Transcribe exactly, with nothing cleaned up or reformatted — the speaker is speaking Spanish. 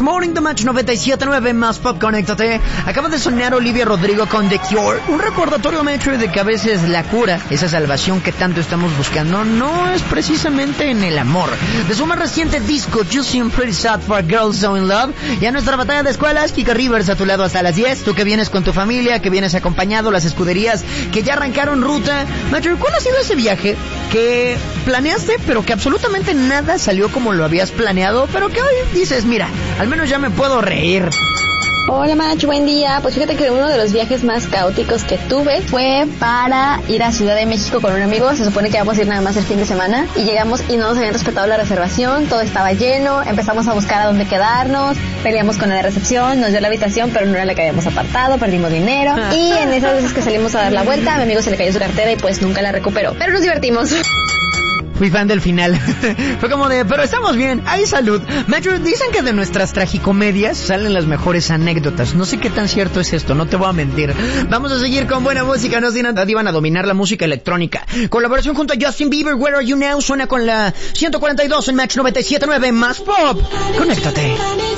Morning, The Match noventa y siete punto nueve más Pop, conéctate. Acaba de sonar Olivia Rodrigo con The Cure. Un recordatorio, Metro, de que a veces la cura, esa salvación que tanto estamos buscando, no es precisamente en el amor. De su más reciente disco, You Seem Pretty Sad for a Girl So In Love. Y a nuestra batalla de escuelas, Kika Rivers a tu lado hasta las diez. Tú que vienes con tu familia, que vienes acompañado, las escuderías que ya arrancaron ruta. Metro, ¿cuál ha sido ese viaje que planeaste, pero que absolutamente nada salió como lo habías planeado, pero que hoy dices, mira, al menos ya me puedo reír? Hola Mach, buen día. Pues fíjate que uno de los viajes más caóticos que tuve fue para ir a Ciudad de México con un amigo. Se supone que íbamos a ir nada más el fin de semana y llegamos y no nos habían respetado la reservación, todo estaba lleno, empezamos a buscar a dónde quedarnos, peleamos con la de recepción, nos dio la habitación pero no era la que habíamos apartado, perdimos dinero y en esas veces que salimos a dar la vuelta a mi amigo se le cayó su cartera y pues nunca la recuperó, pero nos divertimos. Fui fan del final. Fue como de, pero estamos bien, hay salud. Metro, dicen que de nuestras tragicomedias salen las mejores anécdotas. No sé qué tan cierto es esto, no te voy a mentir. Vamos a seguir con buena música, no sin antes iban a dominar la música electrónica. Colaboración junto a Justin Bieber, Where Are You Now, suena con la ciento cuarenta y dos en Match noventa y siete punto nueve más Pop. Conéctate.